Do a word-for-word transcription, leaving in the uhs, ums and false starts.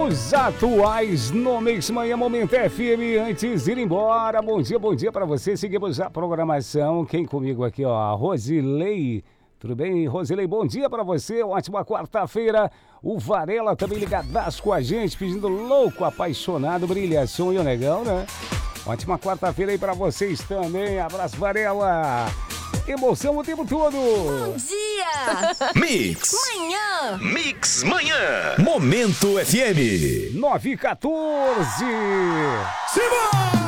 Os atuais no Mix Manhã Momento F M. Antes de ir embora, bom dia, bom dia pra você. Seguimos a programação. Quem comigo aqui, ó, a Rosilei. Tudo bem, Rosilei? Bom dia pra você. Ótima quarta-feira. O Varela também ligadaço com a gente, pedindo louco, apaixonado, brilhação e o negão, né? Ótima quarta-feira aí pra vocês também. Abraço, Varela. Emoção o tempo todo. Bom dia. Mix. Manhã. Mix Manhã. Momento F M. nove e quatorze. Simão!